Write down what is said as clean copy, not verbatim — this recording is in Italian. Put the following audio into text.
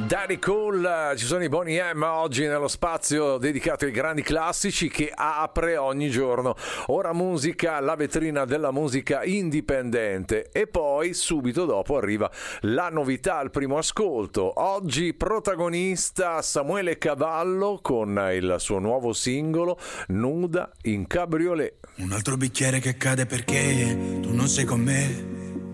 Daddy Cool, ci sono i Boney M oggi nello spazio dedicato ai grandi classici che apre ogni giorno. Ora musica, la vetrina della musica indipendente, e poi subito dopo arriva la novità al primo ascolto. Oggi protagonista Samuele Cavallo con il suo nuovo singolo Nuda in cabriolet. Un altro bicchiere che cade perché tu non sei con me.